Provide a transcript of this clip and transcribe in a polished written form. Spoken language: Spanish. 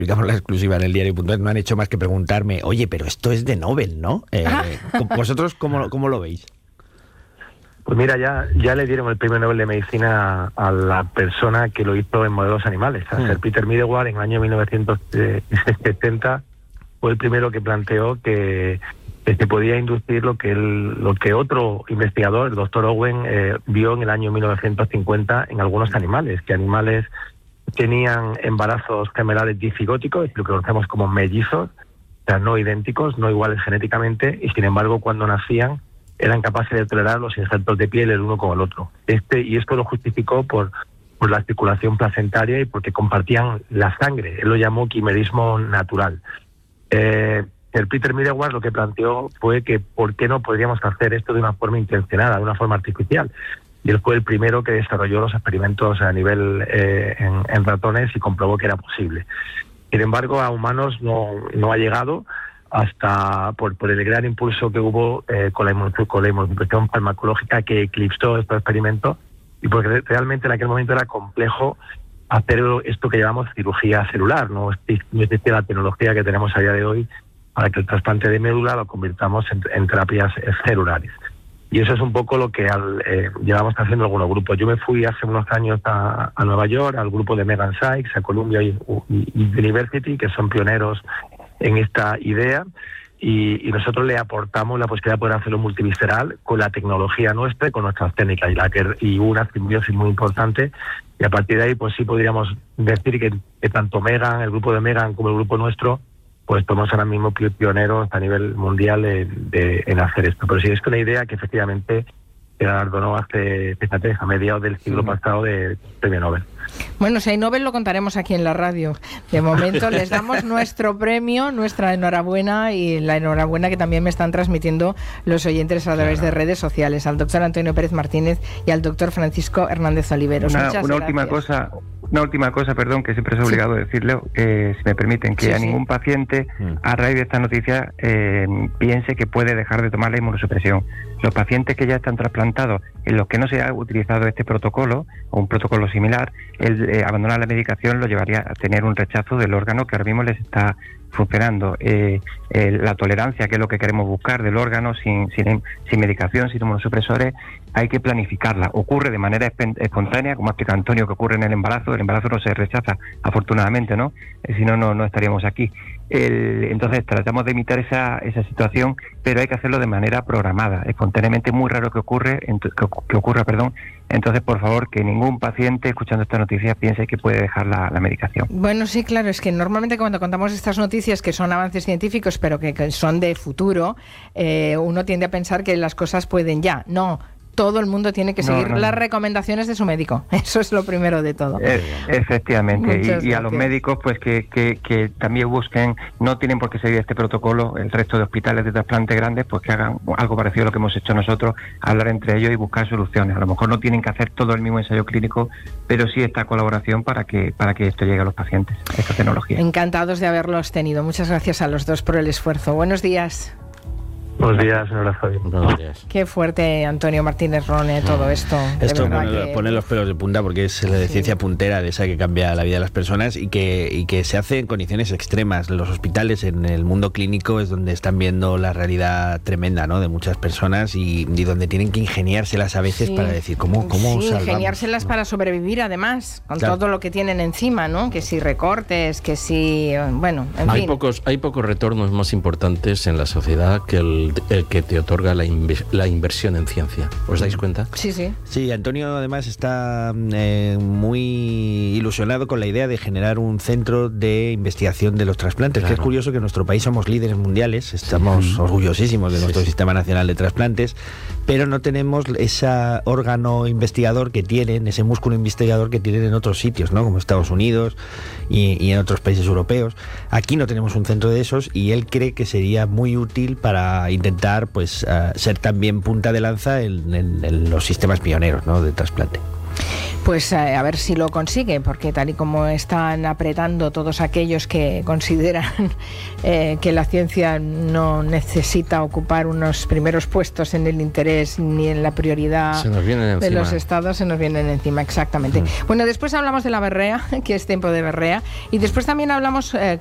publicamos la exclusiva en el diario.es, no han hecho más que preguntarme, oye, pero esto es de Nobel, ¿no? ¿Vosotros cómo lo veis? Pues mira, ya le dieron el premio Nobel de Medicina a la persona que lo hizo en modelos animales. A Sir Peter Medawar, en el año 1970, fue el primero que planteó que se podía inducir lo que otro investigador, el doctor Owen, vio en el año 1950 en algunos animales, que animales tenían embarazos gemelares difigóticos, lo que conocemos como mellizos, o sea, no idénticos, no iguales genéticamente, y sin embargo cuando nacían eran capaces de tolerar los injertos de piel el uno con el otro. Y esto lo justificó por la circulación placentaria y porque compartían la sangre. Él lo llamó quimerismo natural. El Peter Medawar lo que planteó fue que por qué no podríamos hacer esto de una forma intencionada, de una forma artificial. Y él fue el primero que desarrolló los experimentos a nivel en ratones y comprobó que era posible. Sin embargo, a humanos no ha llegado hasta por el gran impulso que hubo con la inmunosupresión farmacológica que eclipsó estos experimentos, y porque realmente en aquel momento era complejo hacer esto que llamamos cirugía celular. No existe la tecnología que tenemos a día de hoy para que el trasplante de médula lo convirtamos en terapias celulares. Y eso es un poco lo que llevamos haciendo algunos grupos. Yo me fui hace unos años a Nueva York, al grupo de Megan Sykes, a Columbia University, que son pioneros en esta idea, y nosotros le aportamos la posibilidad de poder hacerlo multivisceral con la tecnología nuestra y con nuestras técnicas, y una simbiosis muy importante, y a partir de ahí pues sí podríamos decir que tanto Megan, el grupo de Megan, como el grupo nuestro, pues somos ahora mismo pioneros a nivel mundial en hacer esto. Pero sí, es una idea que efectivamente se galardonó fíjate, a mediados del siglo pasado de premio Nobel. Bueno, si hay Nobel lo contaremos aquí en la radio. De momento les damos nuestro premio, nuestra enhorabuena, y la enhorabuena que también me están transmitiendo los oyentes a través de redes sociales, al doctor Antonio Pérez Martínez y al doctor Francisco Hernández Oliveros. Una última cosa, perdón, que siempre es obligado decirle, si me permiten, que a ningún paciente a raíz de esta noticia piense que puede dejar de tomar la inmunosupresión. Los pacientes que ya están trasplantados, en los que no se ha utilizado este protocolo o un protocolo similar, el abandonar la medicación lo llevaría a tener un rechazo del órgano que ahora mismo les está funcionando. La tolerancia, que es lo que queremos buscar del órgano, sin medicación, sin inmunosupresores, hay que planificarla. Ocurre de manera espontánea, como ha explicado Antonio, que ocurre en el embarazo. El embarazo no se rechaza, afortunadamente, ¿no? Si no, no estaríamos aquí. Entonces tratamos de imitar esa situación, pero hay que hacerlo de manera programada. Espontáneamente, muy raro que ocurra. Entonces, por favor, que ningún paciente escuchando esta noticia piense que puede dejar la medicación. Bueno, sí, claro, es que normalmente cuando contamos estas noticias, que son avances científicos, pero que son de futuro, uno tiende a pensar que las cosas pueden ya. No. Todo el mundo tiene que seguir las recomendaciones de su médico. Eso es lo primero de todo. Efectivamente. Y a los médicos, pues que también busquen, no tienen por qué seguir este protocolo, el resto de hospitales de trasplante grandes, pues que hagan algo parecido a lo que hemos hecho nosotros, hablar entre ellos y buscar soluciones. A lo mejor no tienen que hacer todo el mismo ensayo clínico, pero sí esta colaboración para que esto llegue a los pacientes, esta tecnología. Encantados de haberlos tenido. Muchas gracias a los dos por el esfuerzo. Buenos días. Buenos días, señora Fabi. Buenos días. Qué fuerte, Antonio Martínez Rone, todo esto. Esto pone los pelos de punta, porque es la ciencia puntera de esa que cambia la vida de las personas y que se hace en condiciones extremas. Los hospitales, en el mundo clínico, es donde están viendo la realidad tremenda, ¿no?, de muchas personas y donde tienen que ingeniárselas a veces para decir cómo salvamos. Ingeniárselas para sobrevivir, además, con todo lo que tienen encima, ¿no? Que si recortes, que si... Bueno, en fin. Hay pocos retornos más importantes en la sociedad que el que te otorga la inversión en ciencia. ¿Os dais cuenta? Sí. Sí, Antonio además está muy ilusionado con la idea de generar un centro de investigación de los trasplantes, que es curioso que en nuestro país somos líderes mundiales, estamos orgullosísimos de nuestro Sistema Nacional de Trasplantes, pero no tenemos ese órgano investigador que tienen, ese músculo investigador que tienen en otros sitios, ¿no?, como Estados Unidos y en otros países europeos. Aquí no tenemos un centro de esos y él cree que sería muy útil para intentar ser también punta de lanza en los sistemas pioneros, ¿no?, de trasplante. Pues a ver si lo consigue, porque tal y como están apretando todos aquellos que consideran que la ciencia no necesita ocupar unos primeros puestos en el interés ni en la prioridad de los estados, se nos vienen encima, exactamente. Bueno, después hablamos de la berrea, que es tiempo de berrea, y después también hablamos